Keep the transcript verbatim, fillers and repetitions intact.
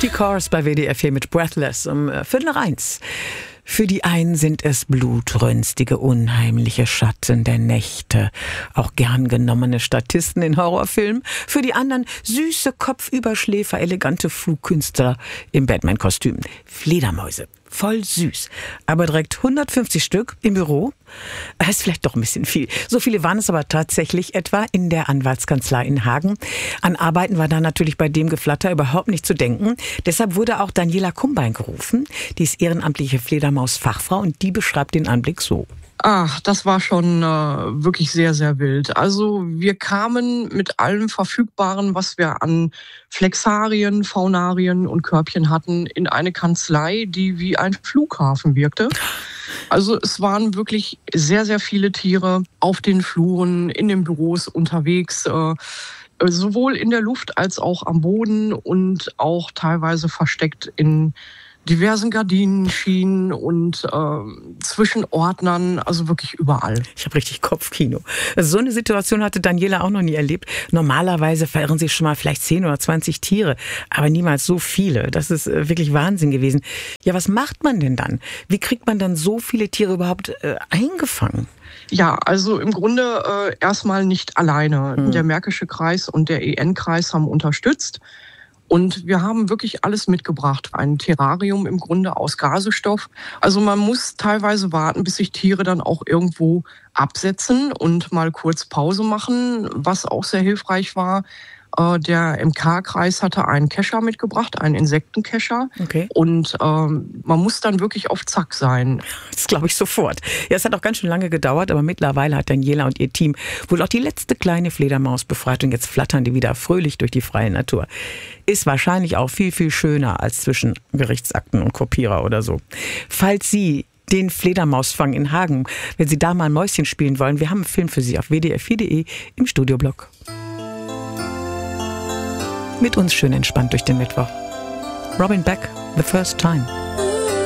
Die Cars bei W D R vier mit Breathless um Viertel nach eins. Für die einen sind es blutrünstige, unheimliche Schatten der Nächte, auch gern genommene Statisten in Horrorfilmen. Für die anderen süße Kopfüberschläfer, elegante Flugkünstler im Batman-Kostüm. Fledermäuse, voll süß, aber direkt hundertfünfzig Stück im Büro. Das ist vielleicht doch ein bisschen viel. So viele waren es aber tatsächlich etwa in der Anwaltskanzlei in Hagen. An Arbeiten war da natürlich bei dem Geflatter überhaupt nicht zu denken. Deshalb wurde auch Daniela Kumbein gerufen. Die ist ehrenamtliche Fledermaus-Fachfrau und die beschreibt den Anblick so. Ach, das war schon äh, wirklich sehr, sehr wild. Also wir kamen mit allem Verfügbaren, was wir an Flexarien, Faunarien und Körbchen hatten, in eine Kanzlei, die wie ein Flughafen wirkte. Also es waren wirklich sehr, sehr viele Tiere auf den Fluren, in den Büros unterwegs, äh, sowohl in der Luft als auch am Boden und auch teilweise versteckt in diversen Gardinenschienen und äh, zwischen Ordnern, also wirklich überall. Ich habe richtig Kopfkino. Also so eine Situation hatte Daniela auch noch nie erlebt. Normalerweise verirren sich schon mal vielleicht zehn oder zwanzig Tiere, aber niemals so viele. Das ist äh, wirklich Wahnsinn gewesen. Ja, was macht man denn dann? Wie kriegt man dann so viele Tiere überhaupt äh, eingefangen? Ja, also im Grunde äh, erstmal nicht alleine. Hm. Der Märkische Kreis und der E N-Kreis haben unterstützt. Und wir haben wirklich alles mitgebracht. Ein Terrarium im Grunde aus Gasestoff. Also man muss teilweise warten, bis sich Tiere dann auch irgendwo absetzen und mal kurz Pause machen. Was auch sehr hilfreich war, äh, der M K-Kreis hatte einen Kescher mitgebracht, einen Insektenkescher. Okay. Und ähm, man muss dann wirklich auf Zack sein. Das glaube ich sofort. Ja, es hat auch ganz schön lange gedauert, aber mittlerweile hat Daniela und ihr Team wohl auch die letzte kleine Fledermaus befreit und jetzt flattern die wieder fröhlich durch die freie Natur. Ist wahrscheinlich auch viel, viel schöner als zwischen Gerichtsakten und Kopierer oder so. Falls Sie den Fledermausfang in Hagen, wenn Sie da mal ein Mäuschen spielen wollen, wir haben einen Film für Sie auf w d r vier punkt d e im Studioblog. Mit uns schön entspannt durch den Mittwoch. Robin Beck, The First Time.